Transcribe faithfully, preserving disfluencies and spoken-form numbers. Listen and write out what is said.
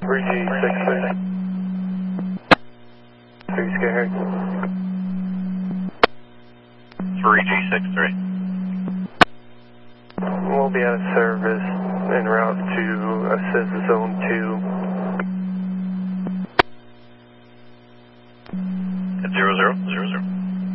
three G six three. three scared. three G six three. We'll be out of service en route to assist zone two.